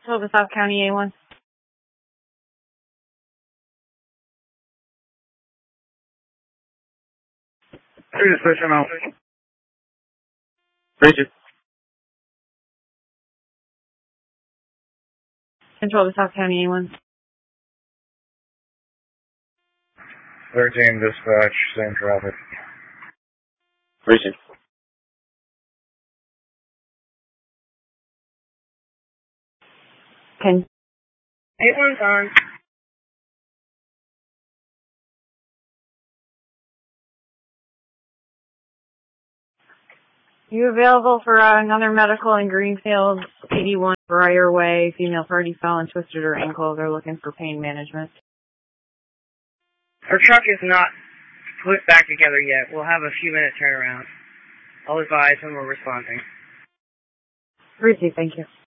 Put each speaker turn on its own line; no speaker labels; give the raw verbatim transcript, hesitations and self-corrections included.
Toba South County A one.
Three station out.
Bridget.
Control to South County A one.
thirteen dispatch, same traffic.
Bridget.
Can.
A one's on.
You available for uh, another medical in Greenfield, eighty-one Briar Way. Female party fell and twisted her ankle. They're looking for pain management.
Her truck is not put back together yet. We'll have a few minute turnaround. I'll advise when we're responding.
Ruthie, thank you.